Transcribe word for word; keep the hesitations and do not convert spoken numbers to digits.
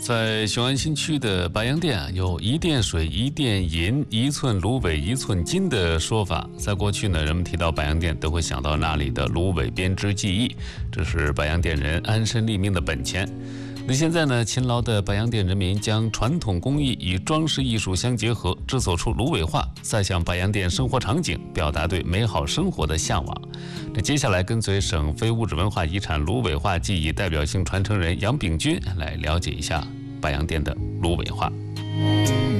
在雄安新区的白洋淀啊，有一淀水一淀银，一寸芦苇一寸金的说法。在过去呢，人们提到白洋淀都会想到那里的芦苇编织技艺，这是白洋淀人安身立命的本钱。那现在呢，勤劳的白洋淀人民将传统工艺与装饰艺术相结合，制作出芦苇画，再向白洋淀生活场景表达对美好生活的向往。那接下来跟随省非物质文化遗产芦苇画技艺代表性传承人杨炳军来了解一下白洋淀的芦苇画。